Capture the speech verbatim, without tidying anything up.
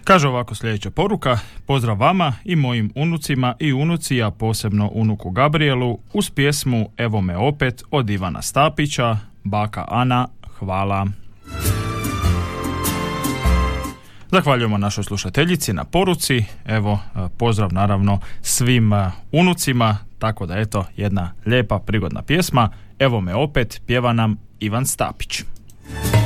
Kaže ovako sljedeća poruka: pozdrav vama i mojim unucima i unuci, a posebno unuku Gabrielu, uz pjesmu Evo me opet od Ivana Stapića. Baka Ana, hvala. Zahvaljujemo našoj slušateljici na poruci. Evo, pozdrav naravno svim unucima, tako da eto, jedna lijepa prigodna pjesma. Evo me opet, pjeva nam Ivan Stapić.